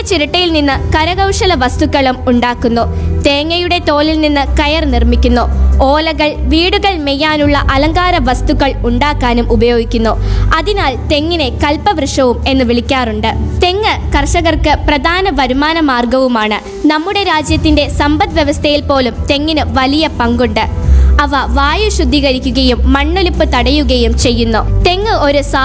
ചിരട്ടയിൽ നിന്ന് കരകൗശല വസ്തുക്കളും ഉണ്ടാക്കുന്നു. തേങ്ങയുടെ തോലിൽ നിന്ന് കയർ നിർമ്മിക്കുന്നു. ഓലകൾ വീടുകൾ മെയ്യാനുള്ള അലങ്കാര വസ്തുക്കൾ ഉണ്ടാക്കാനും ഉപയോഗിക്കുന്നു. അതിനാൽ തെങ്ങിനെ കൽപ്പവൃക്ഷവും എന്ന് വിളിക്കാറുണ്ട്. തെങ്ങ് കർഷകർക്ക് പ്രധാന വരുമാന മാർഗവുമാണ്. നമ്മുടെ രാജ്യത്തിന്റെ സമ്പദ് വ്യവസ്ഥയിൽ പോലും തെങ്ങിന് വലിയ പങ്കുണ്ട്. അവ വായു ശുദ്ധീകരിക്കുകയും മണ്ണൊലിപ്പ് തടയുകയും ചെയ്യുന്നു. തെങ്ങ് ഒരു